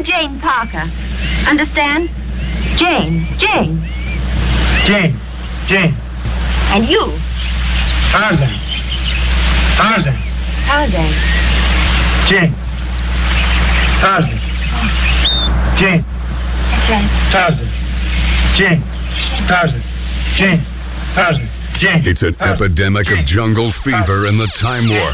Jane Parker. Understand? Jane. Jane. And you? Tarzan. Jane. Tarzan. Jane. That's right. Tarzan. Jane. Tarzan. Jane. Tarzan. Jane. It's an epidemic of jungle fever in the Time Warp.